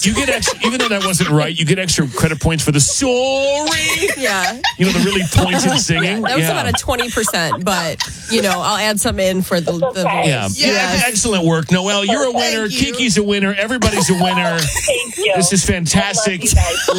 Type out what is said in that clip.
You get extra, even though that wasn't right, you get extra credit points for the sorry. Yeah. You know, the really pointed singing. That was about a 20%, but, I'll add some in for the voice. Yeah. Yes. Excellent work, Noelle. You're a winner. Thank you. Kiki's a winner. Everybody's a winner. Thank you. This is fantastic. I love you guys.